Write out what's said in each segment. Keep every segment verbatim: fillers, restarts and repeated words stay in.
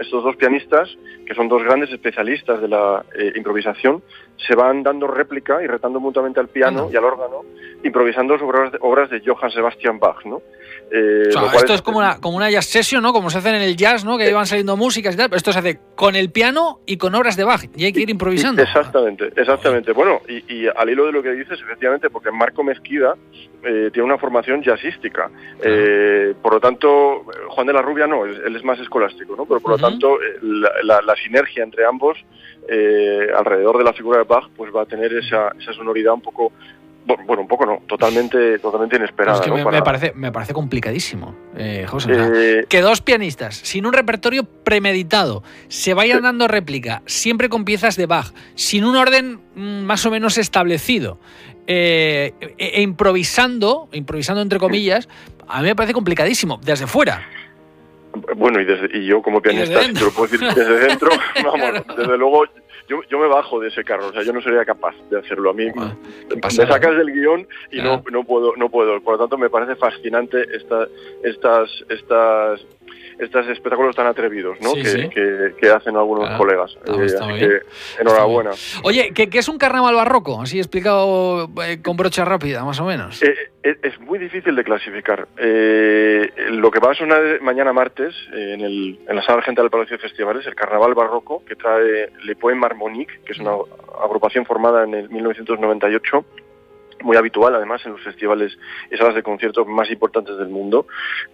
estos dos pianistas, que son dos grandes especialistas de la eh, improvisación, se van dando réplica y retando mutuamente al piano y al órgano, improvisando sobre obras de, obras de Johann Sebastian Bach, ¿no? Eh, o sea, esto es, es como una, como una jazz session, ¿no? Como se hacen en el jazz, ¿no? Que eh, van saliendo músicas y tal, pero esto se hace con el piano y con obras de Bach, y hay que ir improvisando. Exactamente, exactamente. Bueno, y, y al hilo de lo que dices, efectivamente, porque Marco Mezquida eh, tiene una formación jazzística. Eh, por lo tanto, Juan de la Rubia no, él es más escolástico, ¿no? Pero por lo uh-huh. tanto, la, la, la sinergia entre ambos eh, alrededor de la figura de Bach, pues va a tener esa, esa sonoridad un poco... Bueno, un poco no, totalmente, totalmente inesperada. Pues es que ¿no? me, Para... me, parece, me parece complicadísimo, eh, José. O sea, eh... que dos pianistas, sin un repertorio premeditado, se vayan sí. dando réplica, siempre con piezas de Bach, sin un orden mm, más o menos establecido, eh, e, e improvisando, improvisando entre comillas, a mí me parece complicadísimo, desde fuera. Bueno, y, desde, y yo como pianista, si te lo puedo decir desde dentro, vamos, desde luego... Yo, yo me bajo de ese carro, o sea, yo no sería capaz de hacerlo. A mí ah, me sacas del guión y ah. no, no puedo, no puedo. Por lo tanto, me parece fascinante esta, estas, estas, estos espectáculos tan atrevidos, ¿no? Sí, que, sí. Que, que hacen algunos claro. colegas. Ah, eh, está así bien. que enhorabuena. Oye, ¿qué, ¿qué es un carnaval barroco? Así explicado eh, con brocha rápida, más o menos. Eh, eh, es muy difícil de clasificar. Eh, lo que va a sonar mañana martes eh, en, el, en la Sala Argenta del Palacio de Festivales, el carnaval barroco, que trae Le Poème Harmonique, que es una agrupación formada en el mil novecientos noventa y ocho, muy habitual además en los festivales y salas de conciertos más importantes del mundo.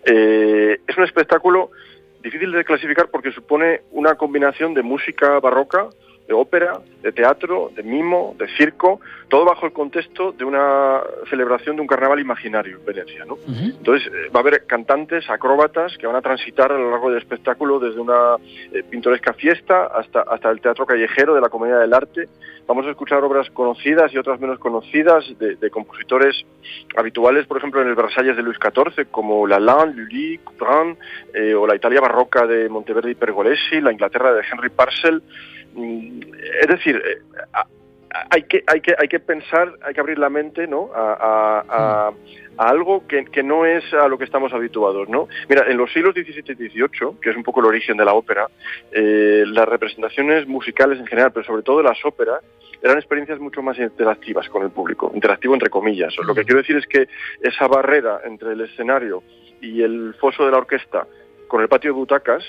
Eh, es un espectáculo difícil de clasificar porque supone una combinación de música barroca, de ópera, de teatro, de mimo, de circo, todo bajo el contexto de una celebración de un carnaval imaginario en Venecia, ¿no? Uh-huh. Entonces eh, va a haber cantantes, acróbatas que van a transitar a lo largo del espectáculo desde una eh, pintoresca fiesta hasta, hasta el teatro callejero de la Comedia del Arte. Vamos a escuchar obras conocidas y otras menos conocidas de, de compositores habituales, por ejemplo, en el Versalles de Luis catorce, como Lalande, Lully, Couperin, eh, o la Italia barroca de Monteverdi y Pergolesi, la Inglaterra de Henry Purcell. Es decir, hay que hay que hay que pensar, hay que abrir la mente, ¿no? a, a, a, a algo que, que no es a lo que estamos habituados, ¿no? Mira, en los siglos diecisiete y dieciocho, que es un poco el origen de la ópera, eh, las representaciones musicales en general, pero sobre todo las óperas, eran experiencias mucho más interactivas con el público, interactivo entre comillas. Lo que quiero decir es que esa barrera entre el escenario y el foso de la orquesta con el patio de butacas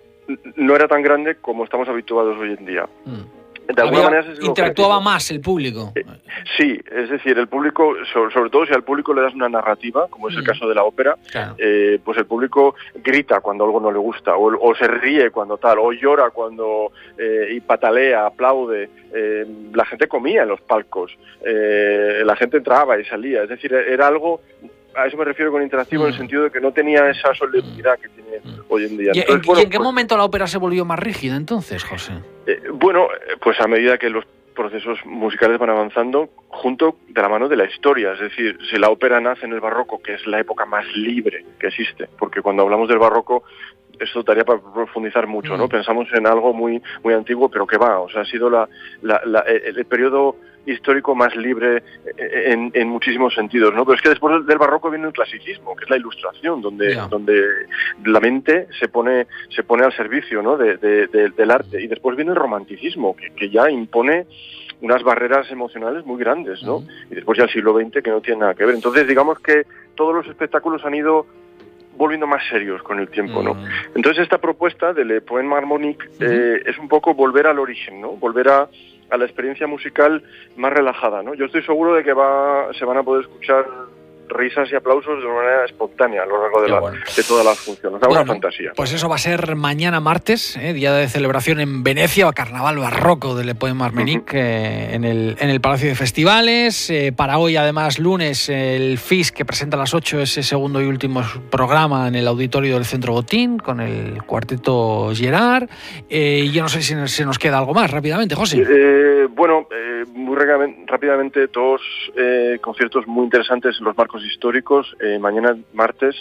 no era tan grande como estamos habituados hoy en día. Mm. De alguna manera es interactuaba más el público. Eh, sí, es decir, el público, sobre, sobre todo si al público le das una narrativa, como es mm. el caso de la ópera, claro. eh, pues el público grita cuando algo no le gusta, o, o se ríe cuando tal, o llora cuando eh, y patalea, aplaude. Eh, la gente comía en los palcos, eh, la gente entraba y salía, es decir, era algo... A eso me refiero con interactivo, mm. en el sentido de que no tenía esa solemnidad que tiene mm. hoy en día. ¿Y, entonces, en, bueno, ¿y en qué pues, momento la ópera se volvió más rígida entonces, José? Eh, bueno, pues a medida que los procesos musicales van avanzando, junto de la mano de la historia. Es decir, si la ópera nace en el barroco, que es la época más libre que existe, porque cuando hablamos del barroco, esto daría para profundizar mucho, ¿no? Mm. Pensamos en algo muy muy antiguo, pero que va, o sea, ha sido la, la, la, el, el periodo histórico más libre en, en muchísimos sentidos, ¿no? Pero es que después del barroco viene el clasicismo, que es la ilustración, donde yeah. donde la mente se pone se pone al servicio, ¿no? de, de, de, del arte, y después viene el romanticismo, que, que ya impone unas barreras emocionales muy grandes, ¿no? Uh-huh. Y después ya el siglo veinte, que no tiene nada que ver. Entonces, digamos que todos los espectáculos han ido volviendo más serios con el tiempo, ¿no? Uh-huh. Entonces, esta propuesta de Le Poème Harmonique uh-huh. eh, es un poco volver al origen, ¿no? Volver a a la experiencia musical más relajada, ¿no? Yo estoy seguro de que va se van a poder escuchar risas y aplausos de una manera espontánea a lo largo de, la, bueno. de todas las funciones. Da bueno, una fantasía. Pues eso va a ser mañana martes, ¿eh? Día de celebración en Venecia, carnaval barroco de Le Poème Harmonique, uh-huh. eh, en, el, en el Palacio de Festivales. Eh, para hoy, además, lunes, el F I S, que presenta a las ocho ese segundo y último programa en el auditorio del Centro Botín, con el cuarteto Gerard. Eh, yo no sé si se nos queda algo más, rápidamente, José. Eh, bueno, eh, muy rápidamente, dos eh, conciertos muy interesantes en los marcos históricos. Eh, mañana martes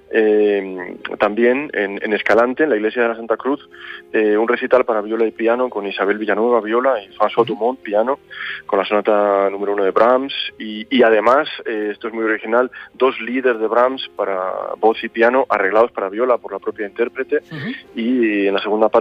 eh, también en, en Escalante, en la iglesia de la Santa Cruz, eh, un recital para viola y piano con Isabel Villanueva viola y François Dumont piano, con la sonata número uno de Brahms, y, y además, eh, esto es muy original, dos líderes de Brahms para voz y piano arreglados para viola por la propia intérprete. Uh-huh. Y en la segunda parte